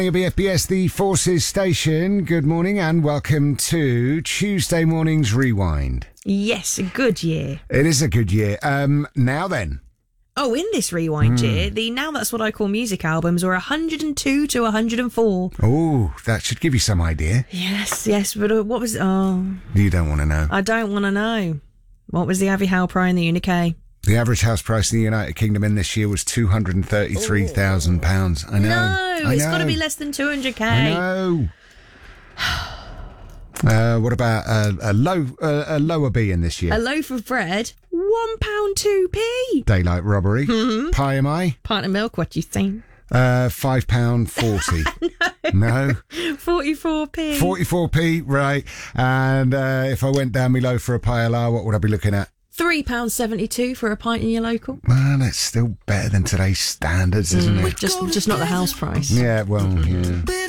BFBS, the Forces Station. Good morning and welcome to Tuesday morning's Rewind. Yes, a good year. It is a good year. Now then. Oh, in this Rewind year, the Now That's What I Call Music albums were 102 to 104. Oh, that should give you some idea. Yes, but what was... Oh, You don't want to know. I don't want to know. What was the Abbey Howe Prize in the UK? The average house price in the United Kingdom in this year was £233,000. I know. No, it's got to be less than 200k. I know. What about a lower B in this year? A loaf of bread, £1 2p. Daylight robbery. Pie am I? Pint of milk, what do you think? £5.40. No. 44p. 44p, right. And if I went down below for a pie a la, what would I be looking at? £3.72 for a pint in your local. Well, that's still better than today's standards, isn't it? Just not the house price. Yeah, well, yeah.